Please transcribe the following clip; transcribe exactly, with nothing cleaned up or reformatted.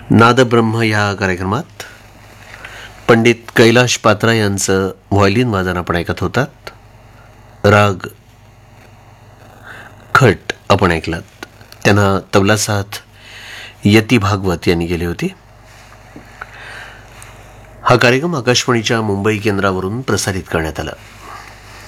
नादब्रह्म या कार्यक्रमात पंडित कैलाश पात्रा यांचं व्हायोलिन वादन आपण ऐकत होतात. राग खट आपण ऐकलात. त्यांना तबला साथ यती भागवत यांनी केली होती. हा कार्यक्रम आकाशवाणीच्या मुंबई केंद्रावरून प्रसारित करण्यात आला.